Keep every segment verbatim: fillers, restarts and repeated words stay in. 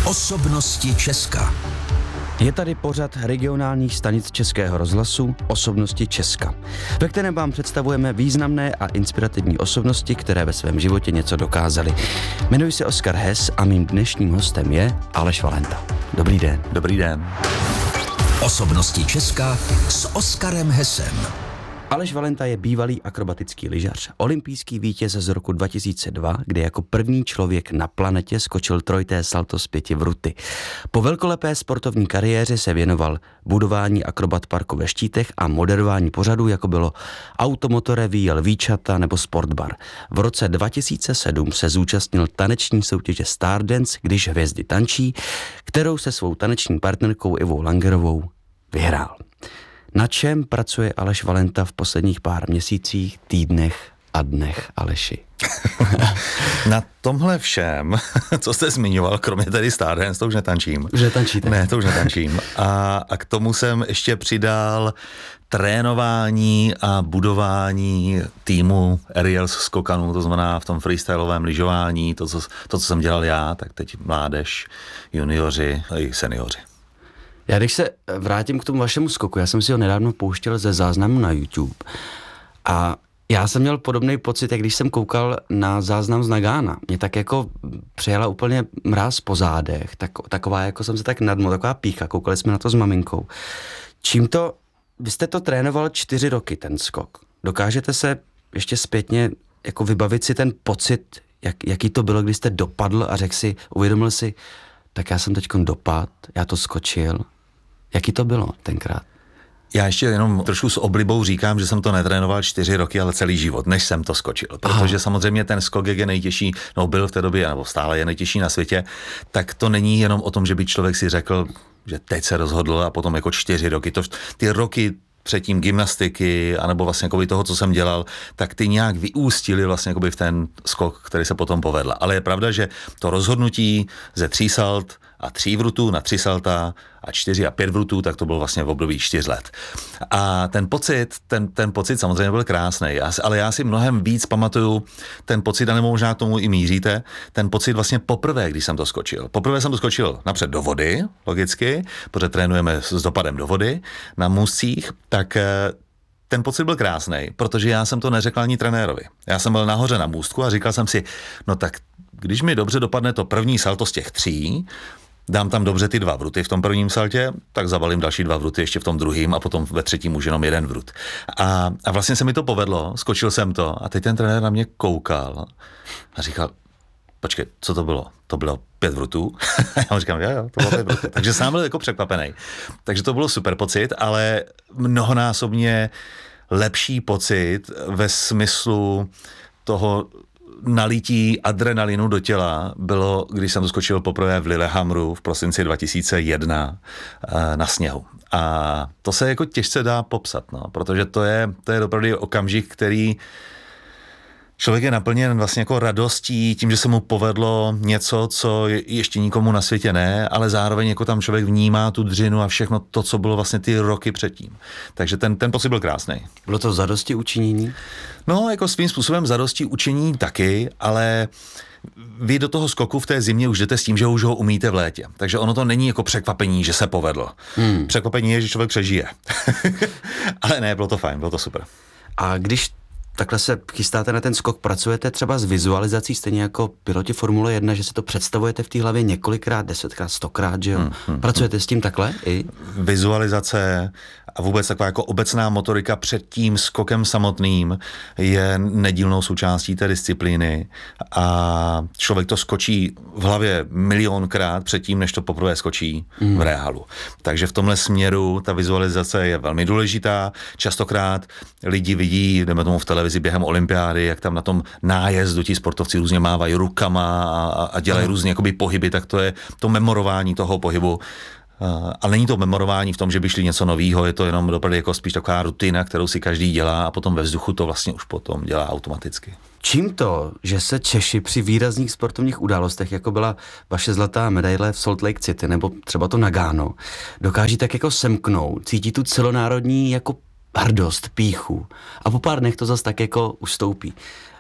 Osobnosti Česka. Je tady pořad regionálních stanic Českého rozhlasu Osobnosti Česka, ve kterém vám představujeme významné a inspirativní osobnosti, které ve svém životě něco dokázaly. Jmenuji se Oskar Hess a mým dnešním hostem je Aleš Valenta. Dobrý den. Dobrý den. Osobnosti Česka s Oskarem Hessem. Aleš Valenta je bývalý akrobatický lyžař, olympijský vítěz z roku dva tisíce dva, kdy jako první člověk na planetě skočil trojité salto z pěti vruty. Po velkolepé sportovní kariéře se věnoval budování akrobat parku ve Štítech a moderování pořadů, jako bylo Automotoreví, Lvíčata nebo Sportbar. V roce dva tisíce sedm se zúčastnil taneční soutěže Stardance, Když hvězdy tančí, kterou se svou taneční partnerkou Ivou Langerovou vyhrál. Na čem pracuje Aleš Valenta v posledních pár měsících, týdnech a dnech, Aleši? Na tomhle všem, co jste zmiňoval, kromě tady Stardance, to už netančím. Už netančíte? Ne, to už netančím. A, a k tomu jsem ještě přidal trénování a budování týmu Aerials skokanů, to znamená v tom freestylovém lyžování, to co, to, co jsem dělal já, tak teď mládež, junioři a i seniori. Já když se vrátím k tomu vašemu skoku, já jsem si ho nedávno pouštěl ze záznamu na YouTube a já jsem měl podobný pocit, jak když jsem koukal na záznam z Nagána. Mě tak jako přejela úplně mráz po zádech, tak, taková jako jsem se tak nadmo, taková pícha, koukali jsme na to s maminkou. Čím to, vy jste to trénoval čtyři roky, ten skok. Dokážete se ještě zpětně jako vybavit si ten pocit, jak, jaký to bylo, když jste dopadl a řekl si, uvědomil si, tak já jsem teďkon dopad, já to skočil. Jaký to bylo tenkrát? Já ještě jenom trošku s oblibou říkám, že jsem to netrénoval čtyři roky, ale celý život, než jsem to skočil. Protože Aha. samozřejmě ten skok, jak je nejtěžší, no byl v té době, nebo stále je nejtěžší na světě, tak to není jenom o tom, že by člověk si řekl, že teď se rozhodl a potom jako čtyři roky. To, ty roky předtím gymnastiky, anebo vlastně jakoby toho, co jsem dělal, tak ty nějak vyústily vlastně jakoby v ten skok, který se potom povedl. Ale je pravda, že to rozhodnutí ze tří salt a tří vrutů na tři salta a čtyři a pět vrutů, tak to bylo vlastně v období čtyř let. A ten pocit, ten, ten pocit samozřejmě byl krásný, ale já si mnohem víc pamatuju ten pocit, a nebo možná k tomu i míříte, ten pocit vlastně poprvé, když jsem to skočil. Poprvé jsem to skočil napřed do vody, logicky, protože trénujeme s dopadem do vody na můstcích, tak ten pocit byl krásný, protože já jsem to neřekl ani trenérovi. Já jsem byl nahoře na můstku a říkal jsem si, no tak když mi dobře dopadne to první salto z těch tří, dám tam dobře ty dva vruty v tom prvním saltě, tak zabalím další dva vruty ještě v tom druhým a potom ve třetím už jenom jeden vrut. A, a vlastně se mi to povedlo, skočil jsem to a teď ten trenér na mě koukal a říkal, počkej, co to bylo? To bylo pět vrutů? Já mu říkám, jo, jo, to bylo pět vrutů. Takže sám byl jako překvapený. Takže to bylo super pocit, ale mnohonásobně lepší pocit ve smyslu toho nalití adrenalinu do těla bylo, když jsem to skočil poprvé v Lillehammeru v prosinci dva tisíce jedna na sněhu. A to se jako těžce dá popsat, no, protože to je, to je opravdu okamžik, který člověk je naplněn vlastně jako radostí tím, že se mu povedlo něco, co ještě nikomu na světě ne, ale zároveň jako tam člověk vnímá tu dřinu a všechno to, co bylo vlastně ty roky předtím. Takže ten, ten pocit byl krásný. Bylo to zadosti učinění? No, jako svým způsobem zadosti učinění taky, ale vy do toho skoku v té zimě už jdete s tím, že už ho umíte v létě. Takže ono to není jako překvapení, že se povedlo. Hmm. Překvapení je, že člověk přežije. Ale ne, bylo to fajn, bylo to super. A když takhle se chystáte na ten skok, pracujete třeba s vizualizací, stejně jako piloti Formule jedna, že se to představujete v té hlavě několikrát, desetkrát, stokrát, že jo? Hmm, hmm, Pracujete hmm. s tím takhle i? Vizualizace a vůbec taková jako obecná motorika před tím skokem samotným je nedílnou součástí té disciplíny a člověk to skočí v hlavě milionkrát předtím, než to poprvé skočí hmm. v reálu. Takže v tomhle směru ta vizualizace je velmi důležitá. Častokrát lidi vidí, jdeme tomu v televizi během olympiády, jak tam na tom nájezdu ti sportovci různě mávají rukama a, a dělají hmm. různě jakoby pohyby, tak to je to memorování toho pohybu. Ale není to memorování v tom, že by šli něco novýho, je to jenom dopravdy jako spíš taková rutina, kterou si každý dělá a potom ve vzduchu to vlastně už potom dělá automaticky. Čím to, že se Češi při výrazných sportovních událostech, jako byla vaše zlatá medaile v Salt Lake City nebo třeba to Nagano, dokáží tak jako semknout, cítí tu celonárodní jako hrdost, pýchu a po pár dnech to zas tak jako ustoupí.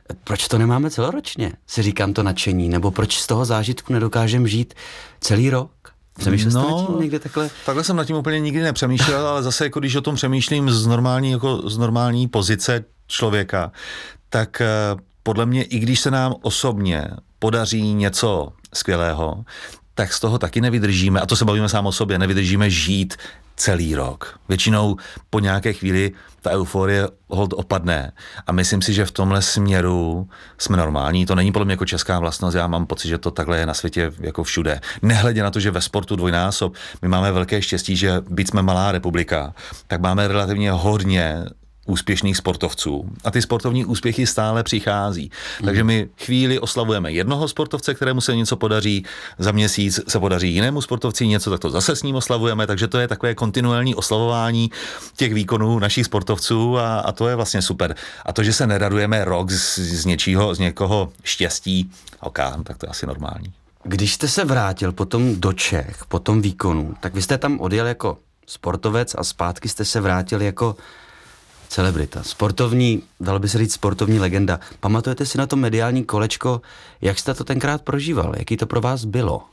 Proč to nemáme celoročně? Si říkám to nadšení, nebo proč z toho zážitku nedokážeme žít celý rok? Přemýšlel no, jste nad tím někde takhle? Takhle jsem nad tím úplně nikdy nepřemýšlel, ale zase jako když o tom přemýšlím z normální, jako z normální pozice člověka, tak podle mě, i když se nám osobně podaří něco skvělého, tak z toho taky nevydržíme, a to se bavíme sám o sobě, nevydržíme žít celý rok. Většinou po nějaké chvíli ta euforie hold opadne a myslím si, že v tomhle směru jsme normální. To není podle mě jako česká vlastnost, já mám pocit, že to takhle je na světě jako všude. Nehledě na to, že ve sportu dvojnásob, my máme velké štěstí, že byť jsme malá republika, tak máme relativně hodně úspěšných sportovců. A ty sportovní úspěchy stále přichází. Mm. Takže my chvíli oslavujeme jednoho sportovce, kterému se něco podaří, za měsíc se podaří jinému sportovci něco, tak to zase s ním oslavujeme, takže to je takové kontinuální oslavování těch výkonů našich sportovců a, a to je vlastně super. A to, že se neradujeme rok z, z něčího, z někoho štěstí, ok, tak to je asi normální. Když jste se vrátil potom do Čech, po tom výkonu, tak vy jste tam odjel jako sportovec a zpátky jste se vrátil jako celebrita, sportovní, dalo by se říct sportovní legenda. Pamatujete si na to mediální kolečko, jak jste to tenkrát prožíval? Jaký to pro vás bylo?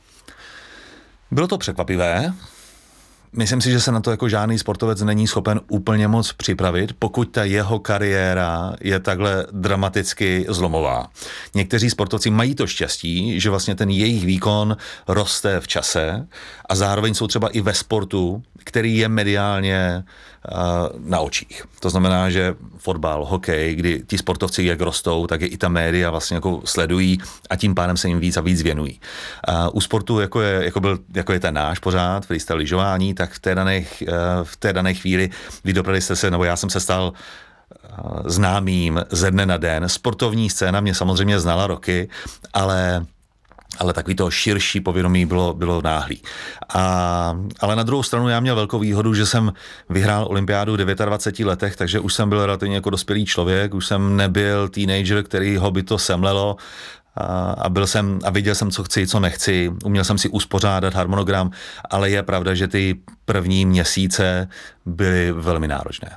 Bylo to překvapivé. Myslím si, že se na to jako žádný sportovec není schopen úplně moc připravit, pokud ta jeho kariéra je takhle dramaticky zlomová. Někteří sportovci mají to štěstí, že vlastně ten jejich výkon roste v čase a zároveň jsou třeba i ve sportu, který je mediálně uh, na očích. To znamená, že fotbal, hokej, kdy ti sportovci jak rostou, tak je i ta média vlastně jako sledují a tím pádem se jim víc a víc věnují. Uh, u sportu, jako je, jako, byl, jako je ten náš pořád, freestyle lyžování, tak v té dané, uh, v té dané chvíli vy doprali jste se, nebo já jsem se stal uh, známým ze dne na den. Sportovní scéna mě samozřejmě znala roky, ale ale takový to širší povědomí bylo, bylo náhlý. A, ale na druhou stranu já měl velkou výhodu, že jsem vyhrál olympiádu v dvaceti devíti letech, takže už jsem byl relativně jako dospělý člověk, už jsem nebyl teenager, který ho by to semlelo a, a byl jsem a viděl jsem, co chci, co nechci, uměl jsem si uspořádat harmonogram, ale je pravda, že ty první měsíce byly velmi náročné.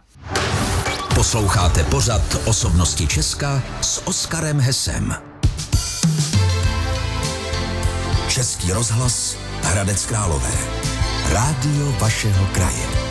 Posloucháte pořad Osobnosti Česka s Oskarem Hesem. Český rozhlas Hradec Králové. Rádio vašeho kraje.